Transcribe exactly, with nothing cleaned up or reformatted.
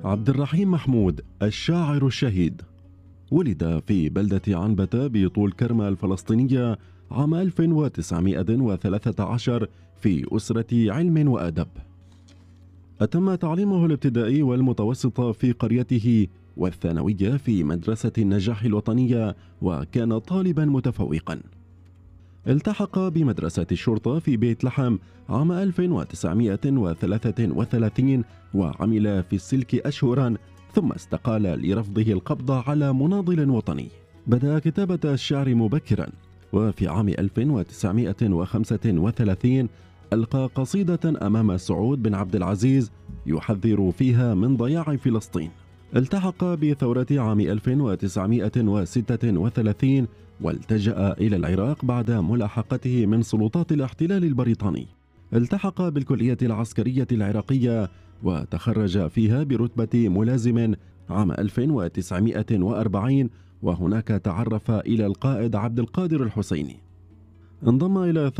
عبد الرحيم محمود الشاعر الشهيد ولد في بلدة عنبة بطول كرمة الفلسطينية عام ألف وتسعمائة وثلاثة عشر في أسرة علم وأدب. أتم تعليمه الابتدائي والمتوسط في قريته والثانوية في مدرسة النجاح الوطنية، وكان طالبا متفوقا. التحق بمدرسة الشرطة في بيت لحم عام ألف وتسعمائة وثلاثة وثلاثين وعمل في السلك أشهرا، ثم استقال لرفضه القبض على مناضل وطني. بدأ كتابة الشعر مبكرا، وفي عام ألف وتسعمائة وخمسة وثلاثين ألقى قصيدة أمام سعود بن عبد العزيز يحذر فيها من ضياع فلسطين. التحق بثورة عام ألف وتسعمائة وستة وثلاثين والتجأ إلى العراق بعد ملاحقته من سلطات الاحتلال البريطاني. التحق بالكلية العسكرية العراقية وتخرج فيها برتبة ملازم عام ألف وتسعمائة وأربعين، وهناك تعرف إلى القائد عبد القادر الحسيني. انضم إلى